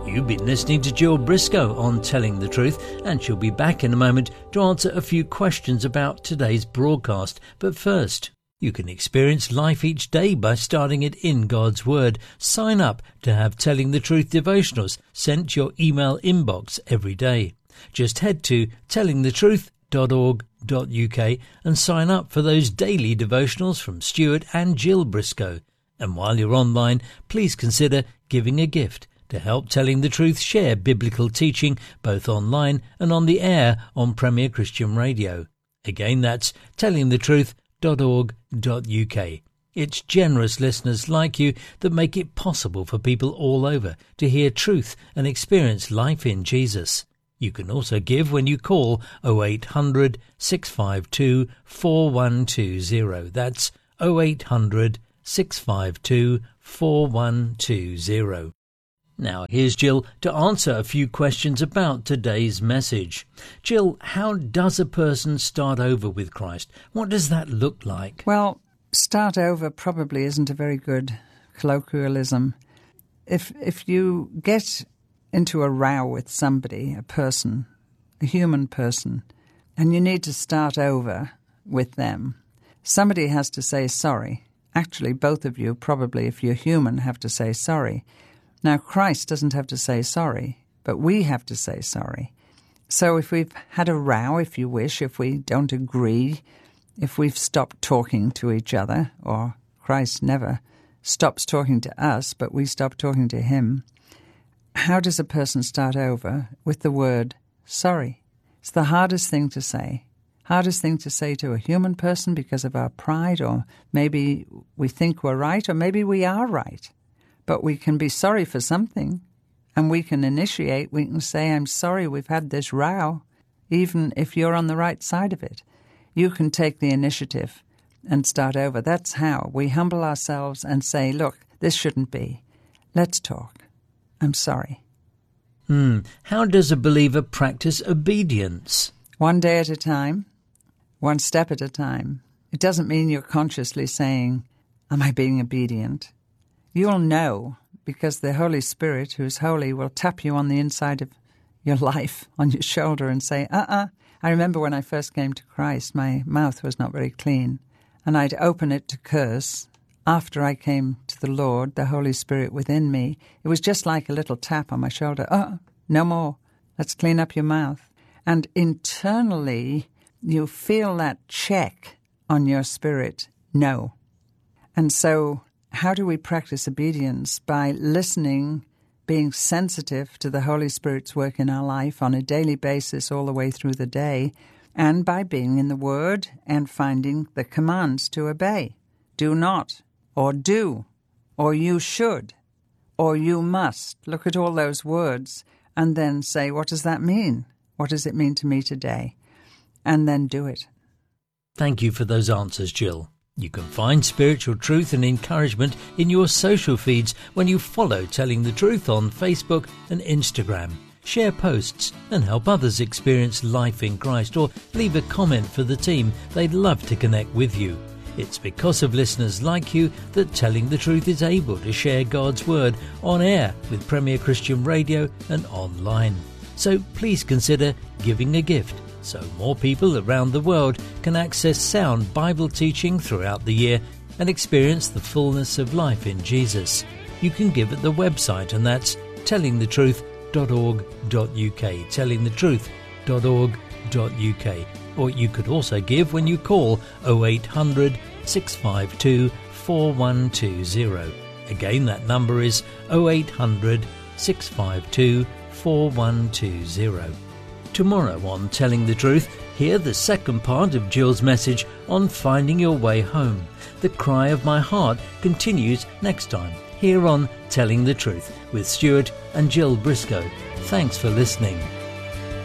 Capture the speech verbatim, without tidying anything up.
You've been listening to Jill Briscoe on Telling the Truth, and she'll be back in a moment to answer a few questions about today's broadcast. But first, you can experience life each day by starting it in God's Word. Sign up to have Telling the Truth devotionals sent to your email inbox every day. Just head to telling the truth dot org dot U K and sign up for those daily devotionals from Stuart and Jill Briscoe. And while you're online, please consider giving a gift to help Telling the Truth share biblical teaching both online and on the air on Premier Christian Radio. Again, that's telling the truth dot org dot U K. It's generous listeners like you that make it possible for people all over to hear truth and experience life in Jesus. You can also give when you call oh eight hundred, six five two, four one two zero. That's oh eight hundred, six five two, four one two zero. Now, here's Jill to answer a few questions about today's message. Jill, how does a person start over with Christ? What does that look like? Well, start over probably isn't a very good colloquialism. If if you get into a row with somebody, a person, a human person, and you need to start over with them, somebody has to say sorry. Actually, both of you probably, if you're human, have to say sorry. Now, Christ doesn't have to say sorry, but we have to say sorry. So if we've had a row, if you wish, if we don't agree, if we've stopped talking to each other, or Christ never stops talking to us, but we stop talking to him, how does a person start over? With the word sorry. It's the hardest thing to say. Hardest thing to say to a human person because of our pride, or maybe we think we're right, or maybe we are right. But we can be sorry for something, and we can initiate, we can say, I'm sorry we've had this row, even if you're on the right side of it. You can take the initiative and start over. That's how we humble ourselves and say, look, this shouldn't be. Let's talk. I'm sorry. Hmm. How does a believer practice obedience? One day at a time, one step at a time. It doesn't mean you're consciously saying, am I being obedient? You'll know, because the Holy Spirit, who's holy, will tap you on the inside of your life, on your shoulder, and say, uh-uh. I remember when I first came to Christ, my mouth was not very clean, and I'd open it to curse. After I came to the Lord, the Holy Spirit within me, it was just like a little tap on my shoulder. Uh-uh, no more. Let's clean up your mouth. And internally, you feel that check on your spirit, no. And so how do we practice obedience? By listening, being sensitive to the Holy Spirit's work in our life on a daily basis all the way through the day, and by being in the Word and finding the commands to obey. Do not, or do, or you should, or you must. Look at all those words and then say, what does that mean? What does it mean to me today? And then do it. Thank you for those answers, Jill. You can find spiritual truth and encouragement in your social feeds when you follow Telling the Truth on Facebook and Instagram. Share posts and help others experience life in Christ, or leave a comment for the team. They'd love to connect with you. It's because of listeners like you that Telling the Truth is able to share God's Word on air with Premier Christian Radio and online. So please consider giving a gift, so more people around the world can access sound Bible teaching throughout the year and experience the fullness of life in Jesus. You can give at the website, and that's telling the truth dot org dot U K, telling the truth dot org dot U K. Or you could also give when you call oh eight hundred, six five two, four one two zero. Again, that number is oh eight hundred, six five two, four one two zero. Tomorrow on Telling the Truth, hear the second part of Jill's message on finding your way home. The Cry of My Heart continues next time, here on Telling the Truth with Stuart and Jill Briscoe. Thanks for listening.